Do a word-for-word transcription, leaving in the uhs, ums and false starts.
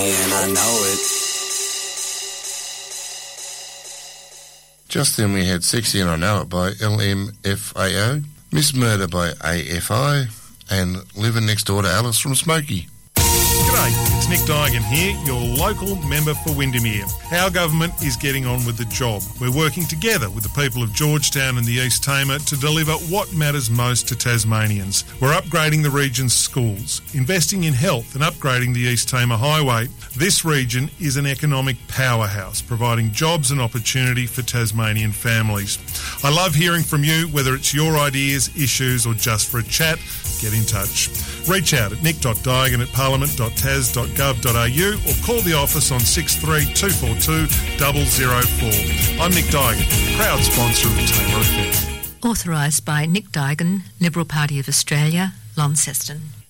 And I know it. Just then we had Sexy and I Know It by L M F A O, Miss Murder by A F I, and Living Next Door to Alice from Smokey. G'day, it's Nick Dygan here, your local member for Windermere. Our government is getting on with the job. We're working together with the people of Georgetown and the East Tamar to deliver what matters most to Tasmanians. We're upgrading the region's schools, investing in health and upgrading the East Tamar Highway. This region is an economic powerhouse, providing jobs and opportunity for Tasmanian families. I love hearing from you, whether it's your ideas, issues or just for a chat. Get in touch. Reach out at nick.dygan at parliament dot tas dot gov dot a u or call the office on six three two four two zero zero four. I'm Nick Dygan, proud sponsor of the Tamar Affair. Authorised by Nick Dygan, Liberal Party of Australia, Launceston.